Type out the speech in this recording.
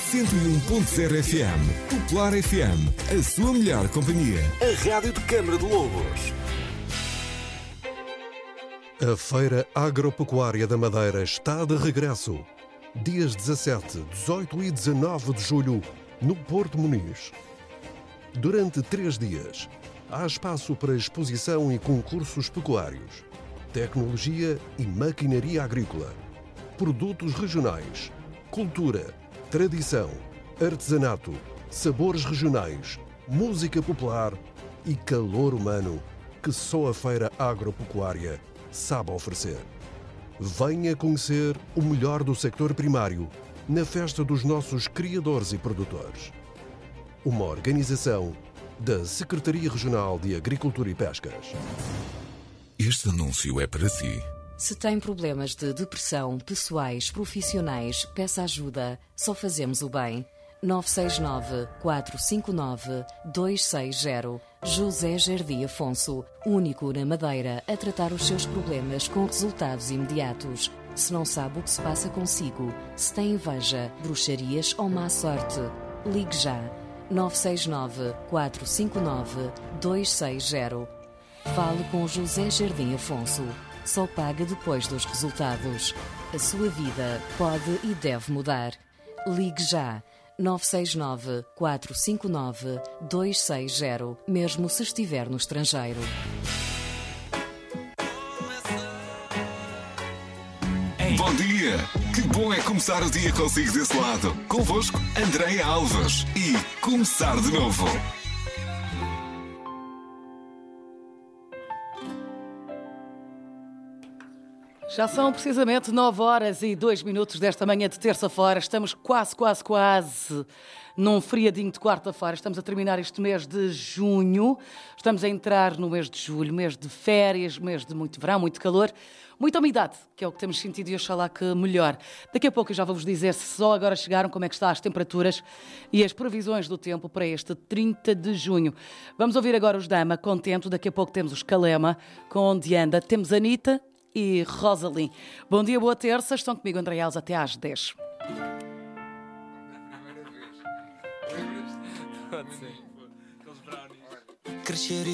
101.0 FM. Popular FM. A sua melhor companhia. A rádio de Câmara de Lobos. A Feira Agropecuária da Madeira está de regresso. Dias 17, 18 e 19 de julho, no Porto Muniz. Durante 3 dias, há espaço para exposição e concursos pecuários, tecnologia e maquinaria agrícola, produtos regionais, cultura, tradição, artesanato, sabores regionais, música popular e calor humano que só a Feira Agropecuária sabe oferecer. Venha conhecer o melhor do sector primário na festa dos nossos criadores e produtores. Uma organização da Secretaria Regional de Agricultura e Pescas. Este anúncio é para si. Se tem problemas de depressão, pessoais, profissionais, peça ajuda. Só fazemos o bem. 969-459-260. José Jardim Afonso, único na Madeira a tratar os seus problemas com resultados imediatos. Se não sabe o que se passa consigo, se tem inveja, bruxarias ou má sorte, ligue já. 969-459-260. Fale com José Jardim Afonso. Só paga depois dos resultados. A sua vida pode e deve mudar. Ligue já. 969-459-260, mesmo se estiver no estrangeiro. Bom dia! Que bom é começar o dia consigo desse lado. Convosco, Andréia Alves. E começar de novo. Já são precisamente 9 horas e 2 minutos desta manhã de terça-feira. Estamos quase num feriadinho de quarta-feira. Estamos a terminar este mês de junho. Estamos a entrar no mês de julho, mês de férias, mês de muito verão, muito calor, muita umidade, que é o que temos sentido e oxalá que melhor. Daqui a pouco eu já vou-vos dizer se só agora chegaram, como é que estão as temperaturas e as previsões do tempo para este 30 de junho. Vamos ouvir agora os Dama, Contento. Daqui a pouco temos os Calema, com Onde Anda. Temos Anitta e Rosalie. Bom dia, boa terça. Estão comigo, Andréia Alves, até às 10. Crescer